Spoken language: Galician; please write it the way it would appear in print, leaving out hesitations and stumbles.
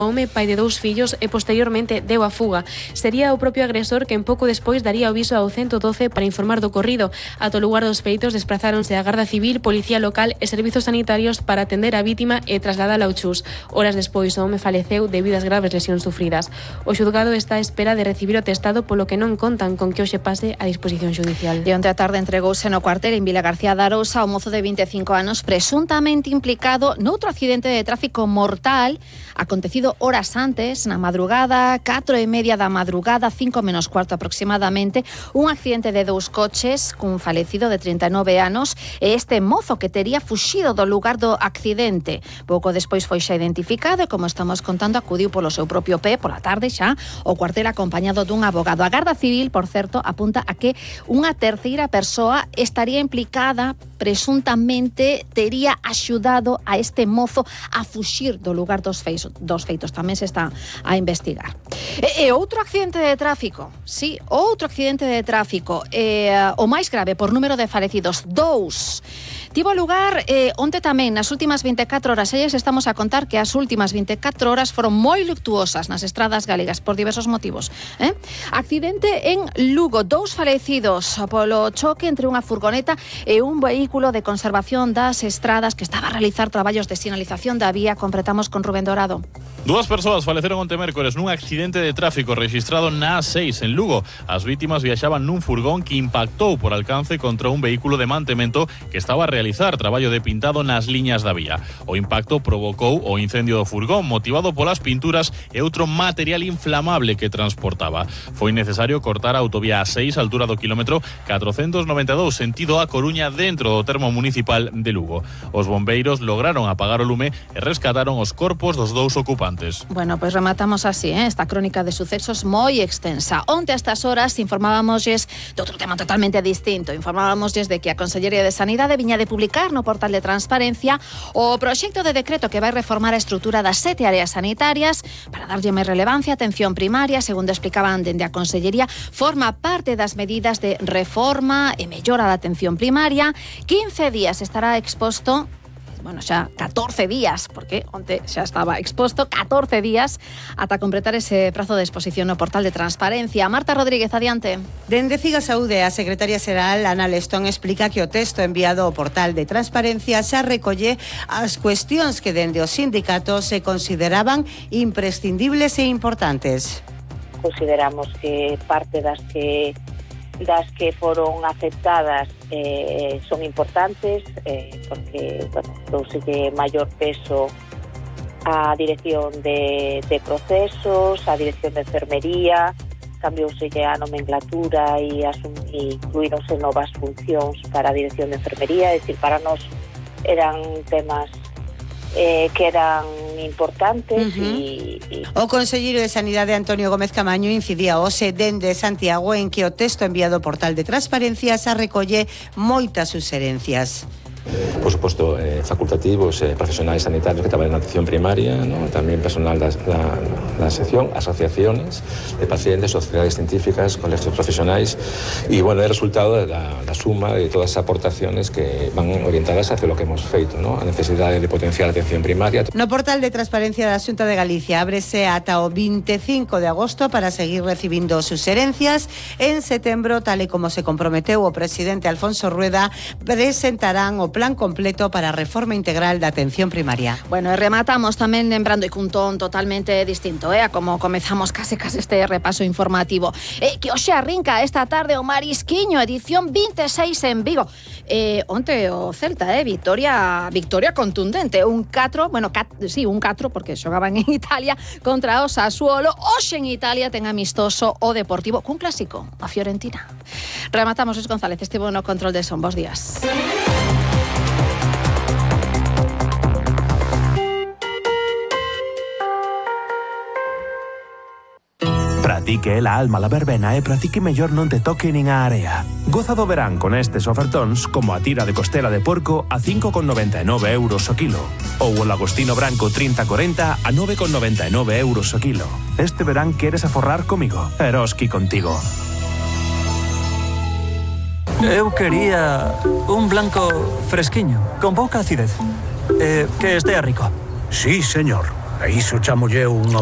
home, pai de 2 fillos, e posteriormente deu a fuga. Sería o propio agresor quen pouco despois daría o aviso ao 112 para informar do ocorrido. Ata o lugar dos feitos desprazáronse a Garda Civil, Policía Local e Servizos Sanitarios para atender a vítima e trasladala ao CHUS. Horas despois o home faleceu debido ás graves lesións sufridas. O xulgado está á espera de recibir o testado, polo que non contan con que hoxe pase a disposición xudicial. E onte a tarde entregouse no cuartel en Vila García de Arousa o mozo de 25 anos presuntamente implicado noutro accidente de tráfico mortal acontecido horas antes, na madrugada, 4:30 da madrugada, 5 menos cuarto aproximadamente, un accidente de 2 coches cun falecido de 39 anos e este mozo que tería fuxido do lugar do accidente. Pouco despois foi xa identificado e, como estamos contando, acudiu polo seu propio pé, pola tarde xa, ao cuartel acompañado dun abogado. A Garda Civil, por certo, apunta a que unha terceira persoa estaría implicada, presuntamente tería axudado a este mozo a fuxir do lugar dos feitos. Tamén se está a investigar. E outro accidente de tráfico, sí, outro accidente de tráfico, o máis grave por número de falecidos, 2. Tivo lugar onte tamén, nas últimas 24 horas. Ellas estamos a contar que as últimas 24 horas foron moi luctuosas nas estradas galegas por diversos motivos. Accidente en Lugo, 2 falecidos polo choque entre unha furgoneta e un vehículo de conservación das estradas que estaba a realizar traballos de sinalización da vía. Completamos con Rubén Dorado. 2 persoas faleceron onte mércores nun accidente de tráfico registrado na A6 en Lugo. As vítimas viaxaban nun furgón que impactou por alcance contra un vehículo de mantemento que estaba a realizar traballo de pintado nas liñas da vía. O impacto provocou o incendio do furgón motivado polas pinturas e outro material inflamable que transportaba. Foi necesario cortar a autovía A6 á altura do kilómetro 492 sentido a Coruña dentro do termo municipal de Lugo. Os bombeiros lograron apagar o lume e rescataron os corpos dos 2 ocupantes. Bueno, pues rematamos así, esta crónica de sucesos moi extensa. Onte a estas horas informábamosles de outro tema totalmente distinto. Informábamosles de que a Consellería de Sanidade viña de publicar no portal de transparencia o proxecto de decreto que vai reformar a estrutura das 7 áreas sanitarias para darlle máis relevancia á atención primaria. Segundo explicaban dende a Consellería, forma parte das medidas de reforma e mellora da atención primaria. 15 días estará exposto, xa 14 días, porque onte xa estaba exposto, 14 días ata completar ese prazo de exposición no portal de transparencia. Marta Rodríguez, adiante. Dende Figa Saúde, a secretaria xeral Ana Lestón explica que o texto enviado ao portal de transparencia xa recolle as cuestións que dende os sindicatos se consideraban imprescindibles e importantes. Consideramos que parte das que foron aceptadas son importantes porque douselle maior peso á dirección de procesos, á dirección de enfermería, cambiouselle a nomenclatura e incluíronse novas funcións para a dirección de enfermería. É dicir, para nós eran temas que eran importantes. O conselleiro de Sanidade Antonio Gómez Camaño incidía hoxe dende Santiago en que o texto enviado ao portal de transparencia xa recolle moitas suxerencias. Por suposto, facultativos, profesionais sanitarios que traballan na atención primaria, ¿no? Tamén personal da sección, asociaciones de pacientes, sociedades científicas, colegios profesionais e, bueno, é resultado da suma de todas as aportaciones que van orientadas hacia lo que hemos feito, ¿no? A necesidade de potenciar a atención primaria. No portal de transparencia da Xunta de Galicia ábrese ata o 25 de agosto para seguir recibindo suxerencias. En setembro, tal e como se comprometeu o presidente Alfonso Rueda, presentarán o plan completo para a reforma integral da atención primaria. Bueno, e rematamos tamén lembrando e cun ton totalmente distinto, a como comezamos case este repaso informativo. Que hoxe arrinca esta tarde o Marisquiño, edición 26 en Vigo. Onte o Celta, victoria contundente, un 4, porque xogaban en Italia contra o Sassuolo. Hoxe en Italia ten amistoso o Deportivo cun clásico, a Fiorentina. Rematamos, Luis González, estivo no control de son. Bos días. Para ti que é a alma la verbena e para ti que mellor non te toque nin a area. Goza do verán con estes ofertóns como a tira de costela de porco a 5,99 euros o kilo ou o lagostino branco 30-40 a 9,99 euros o kilo. Este verán queres aforrar comigo, Eroski contigo. Eu quería un blanco fresquiño, con pouca acidez, que estea rico. Sí, señor. A iso chamo eu unha